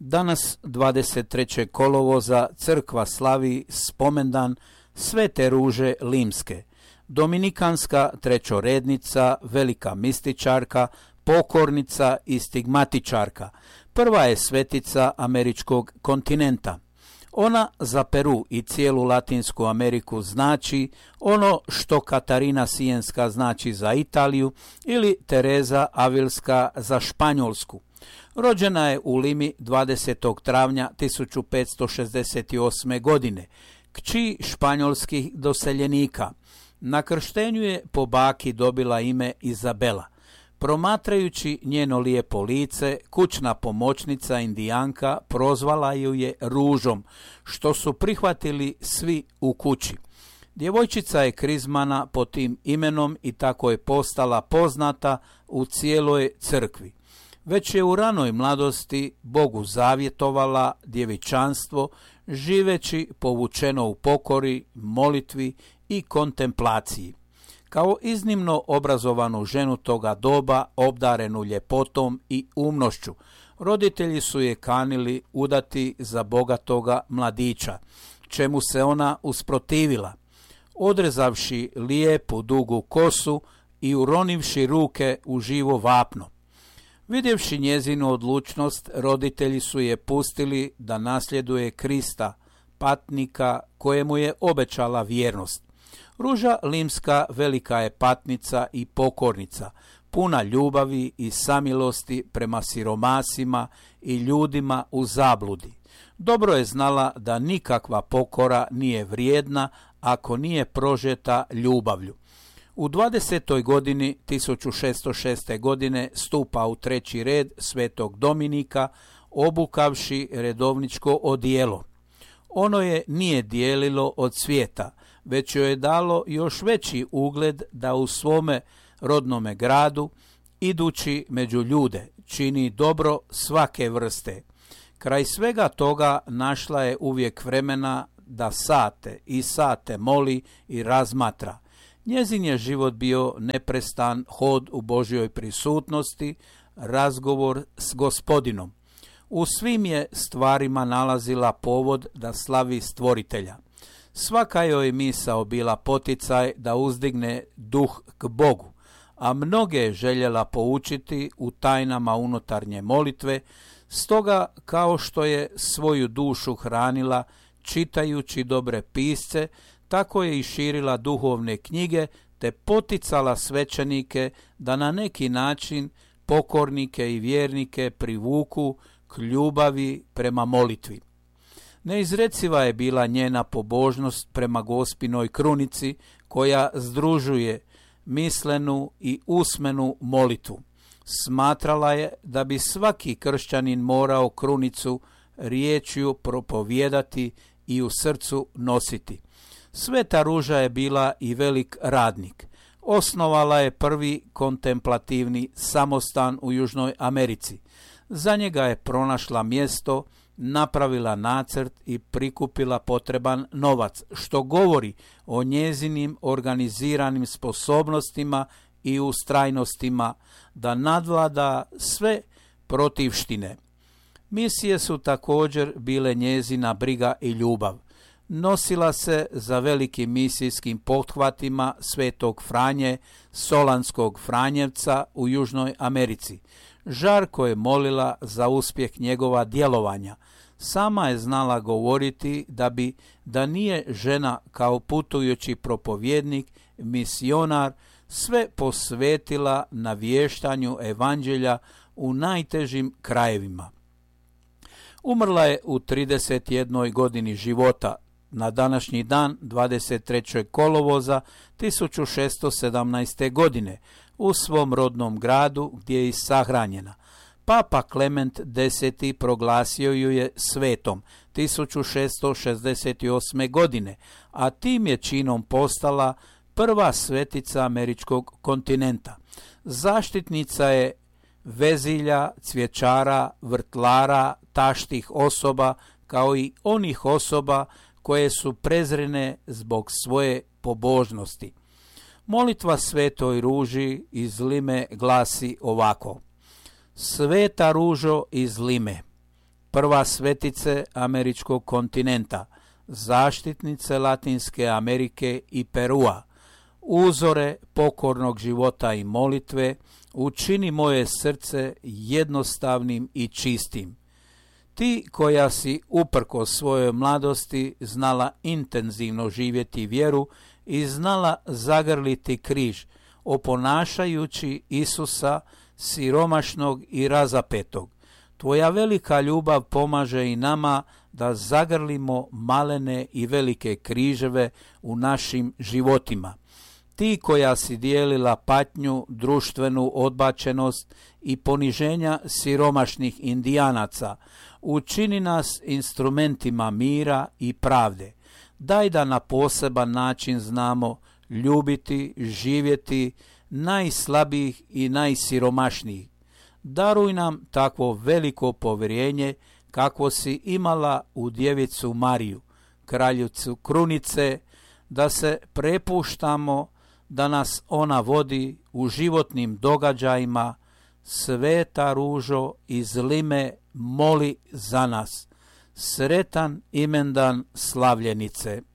Danas, 23. kolovoza, crkva slavi spomendan Svete Ruže Limske, dominikanska trećorednica, velika mističarka, pokornica i stigmatičarka. Prva je svetica američkog kontinenta. Ona za Peru i cijelu Latinsku Ameriku znači ono što Katarina Sienska znači za Italiju ili Tereza Avilska za Španjolsku. Rođena je u Limi 20. travnja 1568. godine, kći španjolskih doseljenika. Na krštenju je po baki dobila ime Izabela. Promatrajući njeno lijepo lice, kućna pomoćnica Indijanka prozvala ju je Ružom, što su prihvatili svi u kući. Djevojčica je krizmana pod tim imenom i tako je postala poznata u cijeloj crkvi. Već je u ranoj mladosti Bogu zavjetovala djevičanstvo, živeći povučeno u pokori, molitvi i kontemplaciji. Kao iznimno obrazovanu ženu toga doba, obdarenu ljepotom i umnošću, roditelji su je kanili udati za bogatoga mladića, čemu se ona usprotivila. Odrezavši lijepu dugu kosu i uronivši ruke u živo vapno. Vidjevši njezinu odlučnost, roditelji su je pustili da nasljeduje Krista, patnika kojemu je obećala vjernost. Ruža Limska velika je patnica i pokornica, puna ljubavi i samilosti prema siromasima i ljudima u zabludi. Dobro je znala da nikakva pokora nije vrijedna ako nije prožeta ljubavlju. U 20. godini 1606. godine stupa u treći red Svetog Dominika, obukavši redovničko odijelo. Ono je nije dijelilo od svijeta, već joj je dalo još veći ugled da u svome rodnome gradu, idući među ljude, čini dobro svake vrste. Kraj svega toga našla je uvijek vremena da sate i sate moli i razmatra. Njezin je život bio neprestan hod u Božjoj prisutnosti, razgovor s Gospodinom. U svim je stvarima nalazila povod da slavi Stvoritelja. Svaka joj misao bila poticaj da uzdigne duh k Bogu, a mnoge je željela poučiti u tajnama unutarnje molitve, stoga kao što je svoju dušu hranila čitajući dobre pisce, tako je i širila duhovne knjige te poticala svećenike da na neki način pokornike i vjernike privuku k ljubavi prema molitvi. Neizreciva je bila njena pobožnost prema Gospinoj krunici koja združuje mislenu i usmenu molitvu. Smatrala je da bi svaki kršćanin morao krunicu riječju propovijedati i u srcu nositi. Sveta Ruža je bila i velik radnik. Osnovala je prvi kontemplativni samostan u Južnoj Americi. Za njega je pronašla mjesto, napravila nacrt i prikupila potreban novac, što govori o njezinim organiziranim sposobnostima i ustrajnostima da nadvlada sve protivštine. Misije su također bile njezina briga i ljubav. Nosila se za velikim misijskim pothvatima Svetog Franje, Solanskog Franjevca u Južnoj Americi. Žarko je molila za uspjeh njegova djelovanja. Sama je znala govoriti da nije žena kao putujući propovjednik, misionar, sve posvetila na vještanju evanđelja u najtežim krajevima. Umrla je u 31. godini života, na današnji dan 23. kolovoza 1617. godine, u svom rodnom gradu gdje je i sahranjena. Papa Klement X proglasio ju je svetom 1668. godine, a tim je činom postala prva svetica američkog kontinenta. Zaštitnica je vezilja, cvjećara, vrtlara, taštih osoba, kao i onih osoba koje su prezrene zbog svoje pobožnosti. Molitva Svetoj Ruži iz Lime glasi ovako: Sveta Ružo iz Lime, prva svetice američkog kontinenta, zaštitnice Latinske Amerike i Perua, uzore pokornog života i molitve, učini moje srce jednostavnim i čistim. Ti koja si uprkos svojoj mladosti znala intenzivno živjeti vjeru i znala zagrliti križ, oponašajući Isusa siromašnog i razapetog. Tvoja velika ljubav pomaže i nama da zagrlimo malene i velike križeve u našim životima. Ti koja si dijelila patnju, društvenu odbačenost i poniženja siromašnih indijanaca, učini nas instrumentima mira i pravde. Daj da na poseban način znamo ljubiti, živjeti najslabijih i najsiromašnijih. Daruj nam takvo veliko povjerenje kako si imala u djevicu Mariju, kraljicu krunice, da se prepuštamo da nas ona vodi u životnim događajima. Sveta ružo iz Lime, moli za nas. Sretan imendan slavljenice.